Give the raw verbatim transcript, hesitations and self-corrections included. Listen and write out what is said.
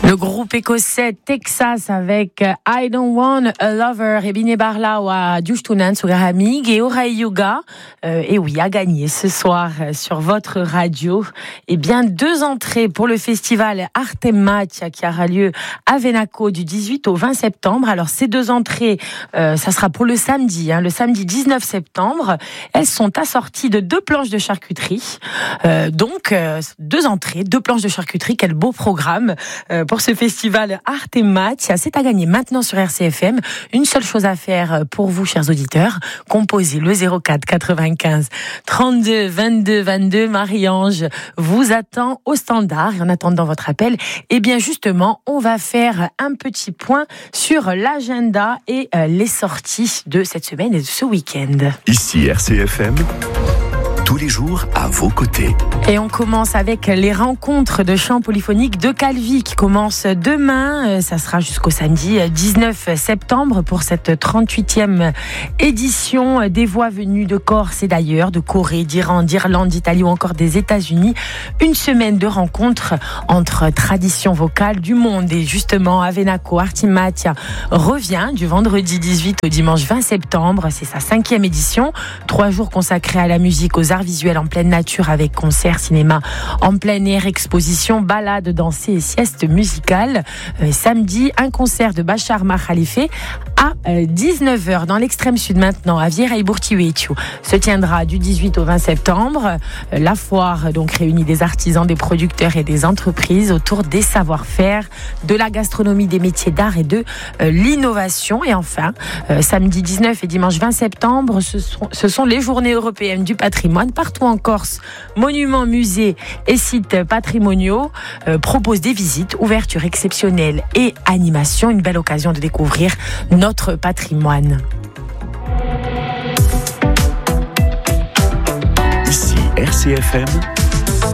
Le groupe écossais Texas avec I Don't Want a Lover et Bine Barla wa Djushtunan Sugahamig et Orai Yuga. Euh, et oui, a gagné ce soir sur votre radio. Et bien, deux entrées pour le festival Artematia qui aura lieu à Venaco du dix-huit au vingt septembre. Alors, ces deux entrées, euh, ça sera pour le samedi, hein, le samedi dix-neuf septembre. Elles sont assorties de deux planches de charcuterie. Euh, donc, euh, deux entrées, deux planches de charcuterie. Quel beau programme euh, pour ce festival Artematia. C'est à gagner maintenant sur R C F M. Une seule chose à faire pour vous, chers auditeurs. Composez le zéro quatre quatre-vingt-quinze trente-deux vingt-deux vingt-deux. Marie-Ange vous attend au standard. Et en attendant votre appel, eh bien justement, on va faire un petit point sur l'agenda et les sorties de cette semaine et de ce week-end. Ici R C F M. Tous les jours à vos côtés. Et on commence avec les rencontres de chant polyphonique de Calvi qui commencent demain. Ça sera jusqu'au samedi dix-neuf septembre pour cette trente-huitième édition. Des voix venues de Corse et d'ailleurs, de Corée, d'Iran, d'Irlande, d'Italie ou encore des États-Unis. Une semaine de rencontres entre traditions vocales du monde. Et justement, à Venaco, Artematia revient du vendredi dix-huit au dimanche vingt septembre. C'est sa cinquième édition. Trois jours consacrés à la musique, aux arts visuels en pleine nature avec concerts, cinéma en plein air, exposition, balades, dansées et siestes musicales. Euh, samedi, un concert de Bachar Makhalife à euh, dix-neuf heures dans l'extrême sud maintenant, à Vieira Iburtiuetu. Se tiendra du dix-huit au vingt septembre. Euh, la foire donc réunit des artisans, des producteurs et des entreprises autour des savoir-faire, de la gastronomie, des métiers d'art et de euh, l'innovation. Et enfin, euh, samedi dix-neuf et dimanche vingt septembre, ce sont, ce sont les journées européennes du patrimoine. Partout en Corse, monuments, musées et sites patrimoniaux euh, proposent des visites, ouvertures exceptionnelles et animations. Une belle occasion de découvrir notre patrimoine. Ici R C F M.